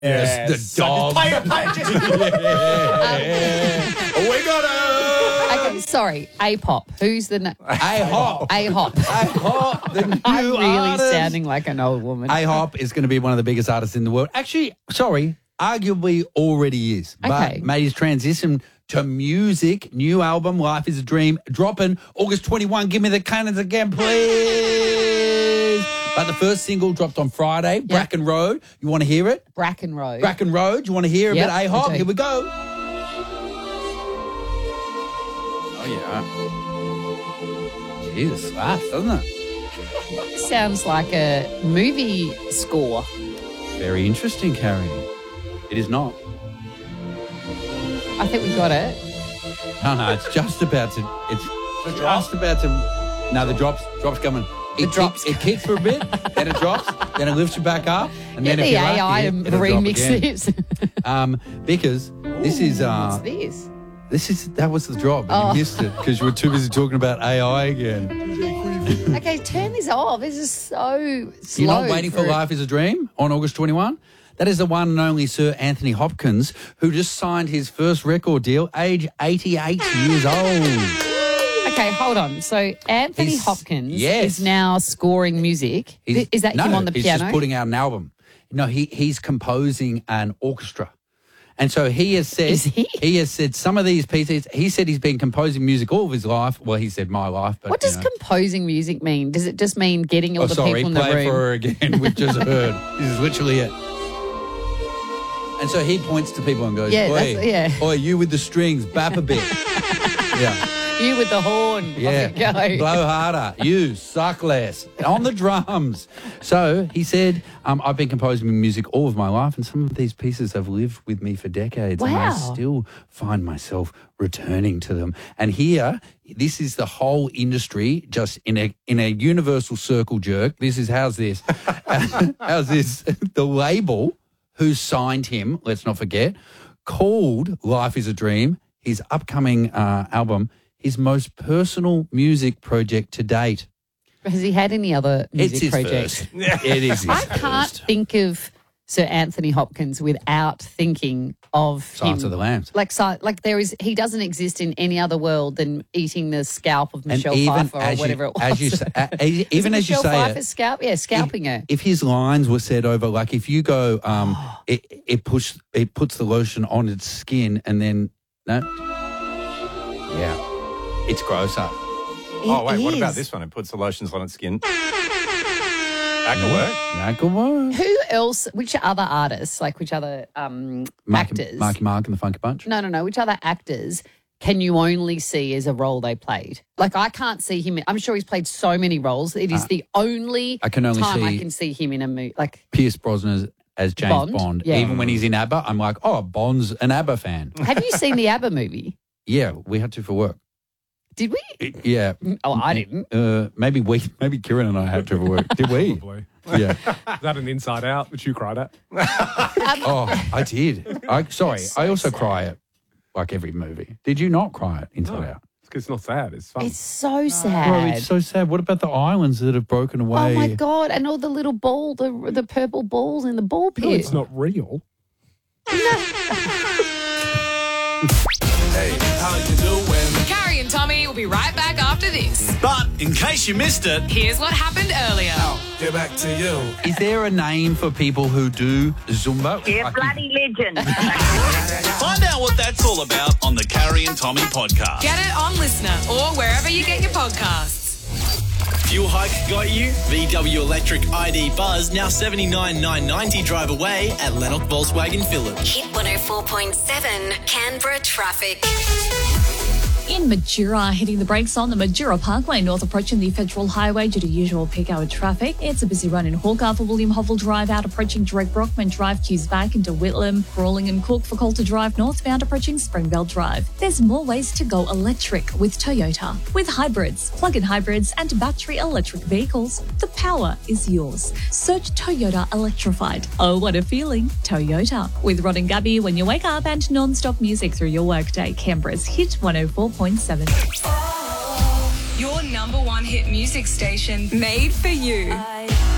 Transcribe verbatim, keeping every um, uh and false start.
Yes, the dog. Play it, play it, just We got it. Okay, sorry. A-pop. Who's the name? A-Hop. A-Hop. A-Hop, the new I'm really artist. sounding like an old woman. A-Hop is going to be one of the biggest artists in the world. Actually, sorry, arguably already is. Okay. But made his transition to music. New album, Life is a Dream, dropping August twenty-first. Give me the cannons again, please. But the first single dropped on Friday, Bracken Road. You want to hear it? Bracken Road. Bracken Road. You want to hear a Yep, bit of I A-Hop? do. Here we go. Oh, yeah. Jesus, fast, doesn't it? Sounds like a movie score. Very interesting, Carrie. It is not. I think we got it. No, no, it's just about to. It's just about to. No, the drops, drops coming. It The drops Kicks, it kicks for a bit, then it drops, then it lifts you back up, and Get then the if you're A I lucky, and it'll drop remix again. this. Um, because this is uh, What's this? this is that was the drop, and Oh. you missed it because you were too busy talking about A I again. Okay, turn this off. This is so slow. You're not waiting for it. Life is a Dream on August twenty-first? That is the one and only Sir Anthony Hopkins, who just signed his first record deal, age eighty-eight years old. Okay, hold on. So Anthony He's- Hopkins yes. is now scoring music. He's- Is that no, him on the he's piano? just putting out an album. No, he he's composing an orchestra. And so he has said Is he? has said some of these pieces. He said he's been composing music all of his life. Well, he said my life, but what does you know. composing music mean? Does it just mean getting all Oh, the sorry, people in the play room? for her again. We've just heard. This is literally it. And so he points to people and goes, Yeah, "Oi, that's- yeah. oi, you with the strings, bap a bit." Yeah. You with the horn. Yeah, Off you go. blow harder. You suck less on the drums. So he said, um, "I've been composing music all of my life, and some of these pieces have lived with me for decades, and I Wow. still find myself returning to them." And here, this is the whole industry just in a in a universal circle jerk. This is how's this? how's this? The label who signed him, let's not forget, called Life is a Dream, his upcoming uh, album, his most personal music project to date. Has he had any other music It's his projects? first. It is his I can't first. think of Sir Anthony Hopkins without thinking of Silence him. of the Lambs. Like, si- like there is, he doesn't exist in any other world than eating the scalp of Michelle and even Pfeiffer or as whatever you, it was. as you say, uh, as- Was even it as you Michelle say Pfeiffer's it, scalp? Yeah, scalping her. if his lines were said over, like if you go, um, it it push it puts the lotion on its skin and then no, yeah, it's grosser. Oh, wait, what is. about this one? It puts the lotions on its skin. That could work. That could work. Who else? Which other artists? Like which other um, Marky, actors? Marky Mark and the Funky Bunch. No, no, no. Which other actors can you only see as a role they played? Like I can't see him. I'm sure he's played so many roles. It is Uh, the only I can only time I see- can see him in a movie. Like, Pierce Brosnan as, as James Bond? Bond. Yeah. Even when he's in ABBA, I'm like, oh, Bond's an ABBA fan. have you seen the ABBA movie? Yeah, we had to for work. Did we? Yeah. Oh, I didn't. Uh, maybe we, maybe Kieran and I had to for work. Did we? Probably. Yeah. Is that an Inside Out that you cried at? Oh, I did. I sorry. I also cry at like every movie. Did you not cry at Inside No. Out? It's 'cause it's not sad. It's fun. It's so Bro, sad. it's so sad. What about the islands that have broken away? Oh my god! And all the little ball, the the purple balls in the ball pit. no, it's not real. Hey, how you doing? Carrie and Tommy will be right back after this. But in case you missed it, Here's what happened earlier. get back to you. Is there a name for people who do Zumba? You're a Like, bloody legend. Find out what that's all about on the Carrie and Tommy podcast. Get it on Listener or wherever you get your podcasts. Fuel hike got you? V W Electric I D Buzz now seventy-nine thousand nine hundred ninety drive away at Lennox Volkswagen Village. Hit one oh four point seven Canberra traffic. In Majura, hitting the brakes on the Majura Parkway north approaching the Federal Highway due to usual peak hour traffic. It's a busy run in Hawker for William Hovell Drive out approaching Direct Brockman Drive, queues back into Whitlam, Crawling and Cook for Coulter Drive northbound approaching Springvale Drive. There's more ways to go electric with Toyota. With hybrids, plug-in hybrids and battery electric vehicles, the power is yours. Search Toyota Electrified. Oh, what a feeling. Toyota. With Rod and Gabby when you wake up and non-stop music through your workday. Canberra's Hit one oh four point seven. Your number one hit music station made for you.